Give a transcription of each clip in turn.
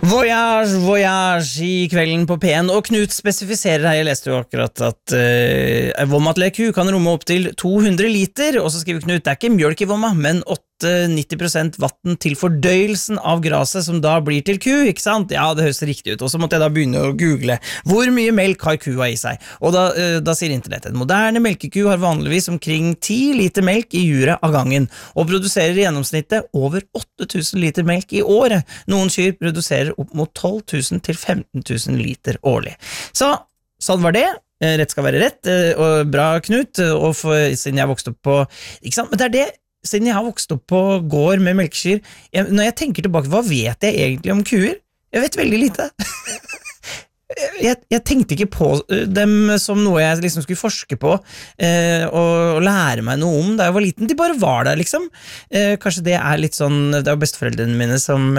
Voyage, voyage I kvelden på P1 Og Knut spesifiserer her, jeg leste jo akkurat at Vommat le ku kan romme opp til 200 liter Og så skriver Knut, det ikke mjølk I vomma, men 90% vatten til fordøyelsen av graset som da blir til ku, ikke sant? Ja, det høres riktig ut, og så måtte jeg da begynne å google hvor mye melk har kua I seg, og da sier internett en moderne melkeku har vanligvis omkring 10 liter melk I juret av gangen, og produserer I gjennomsnittet over 8000 liter melk I året. Noen kyr produserer opp mot 12 000 til 15 000 liter årlig. Så, sånn var det. Rett skal være rett, og bra Knut, og siden jeg vokste opp på, ikke sant? Men det det siden jeg har vokst opp på gård med melkekyr, når jeg tenker tilbake, hva vet jeg egentlig om kuer? Jeg vet veldig lite. Jeg tenkte ikke på dem som noe jeg liksom skulle forske på og lære meg noe om da jeg var liten. De bare var der liksom. Kanskje det litt sånn, det var besteforeldrene mine som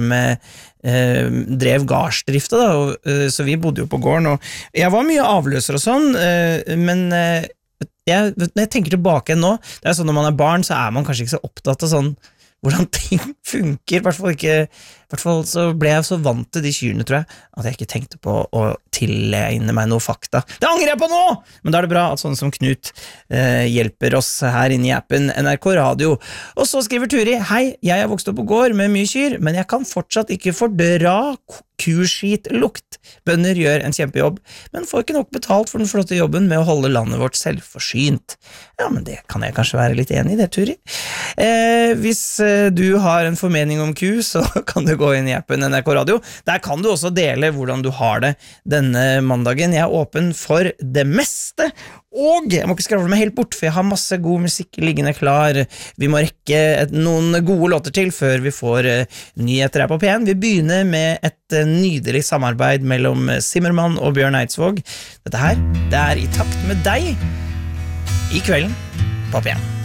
drev gardsdrifta da, så vi bodde jo på gården, og jeg var mye avløser og sånn, men når jeg tenker tilbake nå, det sånn når man barn, så man kanskje ikke så opptatt av sånn, hvordan ting funker, I hvert fall så ble jeg så vant til de kyrene, tror jeg, at jeg ikke tenkte på å tilegne meg noe fakta. Det angrer jeg på nå! Men da det bra at sånne som Knut hjelper oss her inne I appen NRK Radio. Og så skriver Turi, hei, jeg har vokst opp på gård med mye kyr, men jeg kan fortsatt ikke fordra kuskitlukt. Bønder gjør en kjempejobb, men får ikke nok betalt for den flotte jobben med å holde landet vårt selvforsynt. Ja, men det kan jeg kanskje være litt enig I det, Turi. Hvis du har en formening om ku, så kan du gå inn I appen NRK Radio. Der kan du også dele hvordan du har det denne mandagen. Jeg åpen for det meste, og jeg må ikke skravle meg helt bort, for jeg har masse god musikk liggende klar. Vi må rekke noen gode låter til før vi får nyheter her på P1. Vi begynner med et nydelig samarbeid mellom Zimmermann og Bjørn Eidsvåg. Dette her, det I takt med deg I kvelden på P1.